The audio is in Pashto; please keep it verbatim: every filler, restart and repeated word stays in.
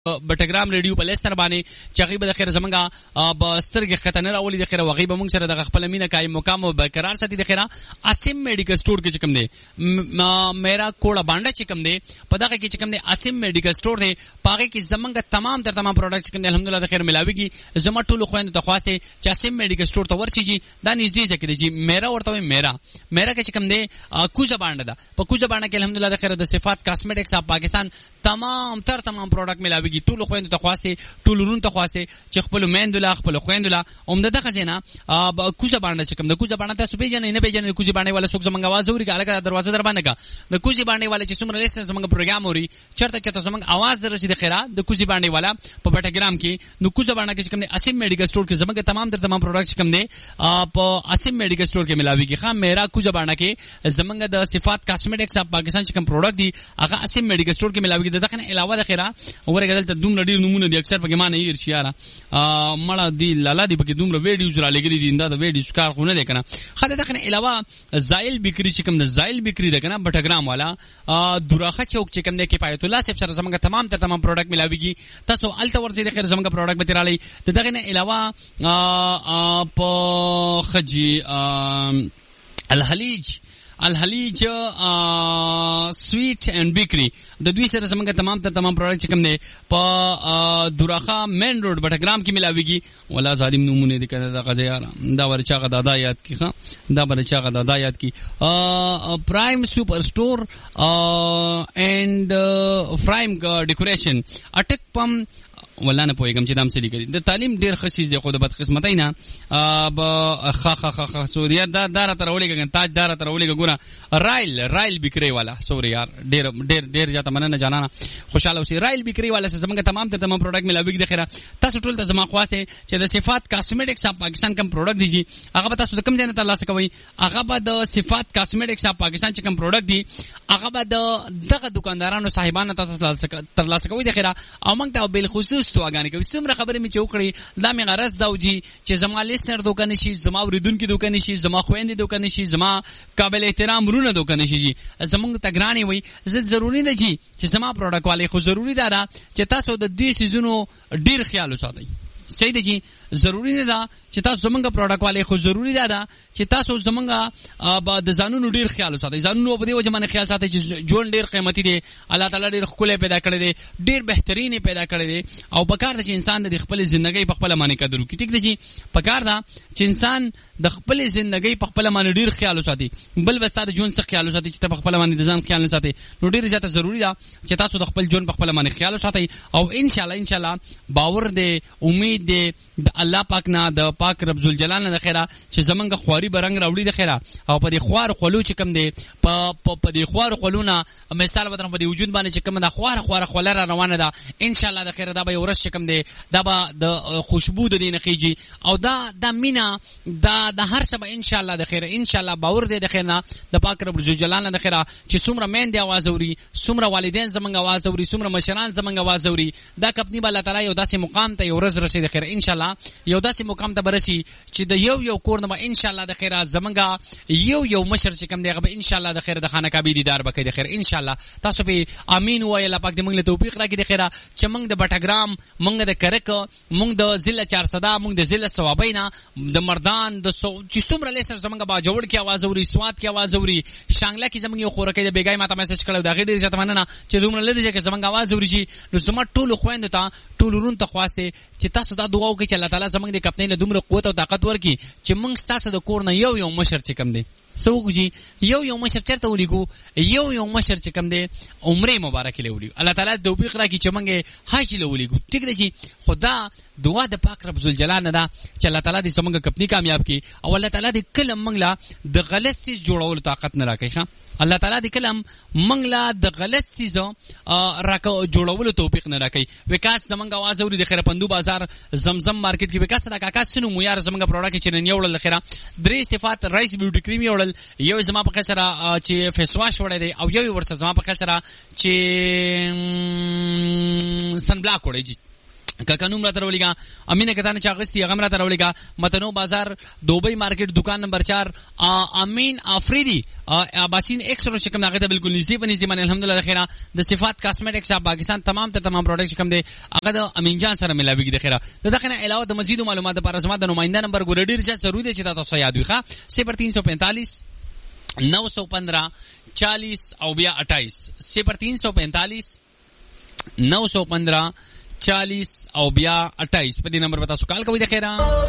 بټګرام ریډیو په لستر باندې چې غیب د خیر زمنګا بسترګ خطر راولي د خیر وغیب موږ سره د خپل مینه قائم مقام او برقرار ساتي د خیر اسیم میډیکل سٹور کې کوم دی میرا کوړه باندې چې کوم دی په دغه کې چې کوم دی اسیم میډیکل سٹور دی پاره کې زمنګا تمام تر تمام پروډکټس کوم دی الحمدلله د خیر ملاويږي زما ټول خويند ته خواسته چې اسیم میډیکل سٹور ته ورشي دا نږدې ځکه دی میرا ورته میرا میرا کې چې کوم دی کوزه باندې دا په کوزه باندې کې الحمدلله د خیر د صفات کاسمیټکس اپ پاکستان تمام تر تمام پروډکټ ملاويږي ټول خويند ته خواسته ټول ورون ته خواسته چې خپل میندله خپل خويندله اومده د خزینه کوزه باندې چې کوم د کوزه باندې تاسو پیژنې نه پیژنې کوزه باندې والا څوک زمنګ आवाज اوري کاله دروازه در باندې کا د کوزه باندې والا چې څومره لیسن زمنګ پروګرام اوري چرته چرته زمنګ आवाज درشي د خیره د کوزه باندې والا په بټګرام کې د کوزه باندې کې کوم د اسیم میډیکل سٹور کې زمنګ تمام در تمام پروډکټس کوم دي په اسیم میډیکل سٹور کې ملاويږي خام میرا کوزه باندې کې زمنګ د صفات کاسمیټکس اپ پاکستان چې کوم پروډکټ دي هغه اسیم میډیکل سٹور کې ملاويږي دغه نه علاوه د خیره ورګدل ته دومره ډیر نمونه دي اکثر پکې معنی یې شياره مړه دی لالا دی پکې دومره ویډیوز را لګري دي دا د ویډیوز کار خو نه دی کنه خدای دغه علاوه زایل بکری چې کوم د زایل بکری ده کنه بټګرام والا دوراخه چوک چې کوم دی کې پایت الله صاحب سره زمونږ تمام تر تمام پروډکټ ملاويږي تاسو الته ورځي د خیر زمونږ پروډکټ به تیرالي دغه نه علاوه په خجی الحلیج الحلیج سویټ اینڈ بیکری د دوی سره زمونږ تمام تر تمام پروډکټ کوم دی په دوراخه مین روډ بټګرام کې ملاويږي ولا ظالم نمونه دي کنه دا غزه یار دا ورچا غدا دا یاد کی ها دا ورچا غدا دا یاد کی پرایم سپر سٹور اینڈ پرایم ډیکوریشن اٹک پم ولا نه پويګم چې دام سړي کوي د تعلیم ډیر خصيص دی خو د بد قسمتای نه ب خ خ خ سوریا دا دار تر ولېګن تاج دار تر ولېګ ګوره رایل رایل بکری والا سوري یار ډیر ډیر ډیر جاته مننه جانانا خوشاله اوسې رایل بکری والا زمونږ تمام تر تمام پروډکټ ملاويږي د خیره تاسو ټول ته زما خواسته چې د صفات کاسمیټکس اپ پاکستان کوم پروډکټ دي هغه به تاسو د کوم ځای نه ترلاسه کوئ هغه به د صفات کاسمیټکس اپ پاکستان چې کوم پروډکټ دي هغه به د دغه دکاندارانو صاحبانو تاسو ترلاسه کوئ د خیره او موږ ته بل خصوص تواګانی کوي څومره خبرې می چوکړي دا می غرض داوجي چې زما لیسنر دوکان شي زما اوریدونکو دوکان شي زما خويندې دوکان شي زما قابل احترام رونه دوکان شي زمونږ تګرانی وي زه ضروری نه جي چې زما پروډکټ والے خو ضروری ده چې تاسو د دې سيزونو ډیر خیال وساتئ صحیح دی جی ضروری نه ده چې تاسو زمونږ پروډکټ والے خو ضروری ده چې تاسو زمونږ د ځانونو ډیر خیال وساتئ ځانونو په دې وجه باندې خیال ساتئ چې جون ډیر قیمتي دی الله تعالی ډیر خپل پیدا کړی دی ډیر بهترین پیدا کړی دی او پکار ده چې انسان د خپل ژوندۍ په خپل باندې قدر وکړي ټیک دی جی پکار ده چې انسان د خپل ژوندۍ په خپل باندې ډیر خیال وساتي بل وستا د جون څخه خیال وساتي چې په خپل باندې د ځان خیال نه ساتي نو ډیر زیاته ضروری ده چې تاسو د خپل جون په خپل باندې خیال وساتئ او ان شاء الله ان شاء الله باور دی امید دی د الله پاک نه د پاک رب ذل جلال نه د خیره چې زمونږ خواري برنګ راوړي د خیره او په دې خوار خلو چې کم دی په په دې خوار خلونه مثال بدن په دې وجود باندې چې کم د خوار خوار خلره روانه ده ان شاء الله د خیره دا به ورس کم دی دا به د خوشبو د دینه کیږي او دا د مینا دا د هر څه ان شاء الله د خیره ان شاء الله باور دی د خیره د پاک رب ذل جلال نه د خیره چې څومره مین دی आवाज اوري څومره والدین زمونږ आवाज اوري څومره مشران زمونږ आवाज اوري دا کپنی الله تعالی یو داسې مقام ته یو ورځ رسید د خیره ان شاء الله یو داسې مقام ته برسي چې د یو یو کور نه ان شاء الله د خیره زمونږ یو یو مشر چې کوم دی هغه ان شاء الله د خیره د خانه کعبه دیدار وکړي د خیره ان شاء الله تاسو به امين وای الله پاک دې موږ له توفیق راکړي د خیره چې موږ د بټګرام موږ د کرک موږ د ضلع چارصد موږ د ضلع ثوابینا د مردان د چې څومره لیسر زمونږ با جوړ کې आवाज اوري سواد کې आवाज اوري شانګلا کې زمونږ یو خورکې د بیګای ماته میسج کړو دا غډي ځته مننه چې دومره لږه کې زمونږ आवाज اوري نو زما ټول خويند ته ټول ورون ته خواسته چې تاسو دا دعا وکړئ چې الله تعالی زمونږ د کپنې له دومره قوت او طاقت ورکړي چې موږ تاسو د کور نه یو یو مشر چې کم دی سوګجی یو یو مشر چرته ولګو یو یو مشر چې کم دی عمره مبارک لولي الله تعالی د توفیق راکړي چې موږ حج لولګو ټیک دی چې خدا دعا د پاک رب ذل جلال نه دا چې الله تعالی دې زموږ کپنی کامیاب کړي او الله تعالی دې کلم موږ لا د غلط سیس جوړولو طاقت نه راکړي ښا الله تعالی دې کلم موږ لا د غلط سیس راکو جوړولو توفیق نه راکړي وکاس زموږ आवाज اوري د خیره پندو بازار زمزم مارکیټ کې وکاس دا کاکا سنو مو یار زموږ پروډکټ چې نه یوړل خیره درې صفات رایس بیوټي کریم یوړل یو زما په خسره چې فیس واش وړی دی او یو ورسره زما په خسره چې سن بلاک وړی ککانوم را ترولېګا امینه کتان چاغستی غمرا ترولېګا متنو بازار دوبی مارکیټ دکان نمبر چار امین افریدی اباسین ایکس رو شکم داغه ته بالکل نږدې پنځه باندې الحمدلله خیره د صفات کاسمیټکس اپ پاکستان تمام ته تمام پروډکټ کم دي هغه د امین جان سره ملاویږي د خیره دغه نه علاوه د مزید معلومات لپاره زما د نمائنده نمبر ګورډیر چې ضروري دي چې تاسو یاد وي ښه صفر تین سو پینتالیس نو سو پندرہ چالیس او بیا اٹھائیس صفر تین سو پینتالیس نو سو پندرہ چالیس او بیا اٹھائیس په دې نمبر پتا سو کال کوي د خیره.